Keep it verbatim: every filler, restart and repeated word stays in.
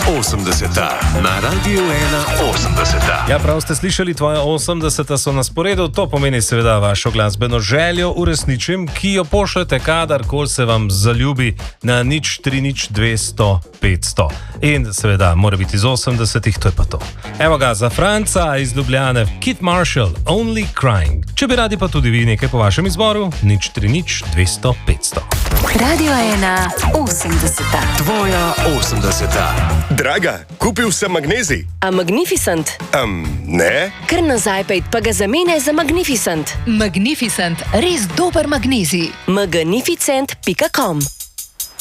osemdeseta na Radiu ena osemdeseta. Ja, prav ste slišali, tvoje osemdeseta so na sporedu, to pomeni seveda vašo glasbeno željo uresničim, ki jo pošljete kadarkoli se vam zaljubi na nič tri nič dvesto petsto. In seveda mora biti iz osemdesetih, to je pa to. Evo ga, za Franca iz Ljubljane, Kit Marshall, Only Crying. Če bi radi pa tudi vi nekaj po vašem izboru, nič tri nič dvesto petsto. Radio ena osemdeseta. Tvoja osemdeseta. Draga, kupil sem magnezij. A Magnificent? Um, ne? Kar nazaj pejt, pa ga zamene za Magnificent. Magnificent, res dober magnezij. magnificent pika com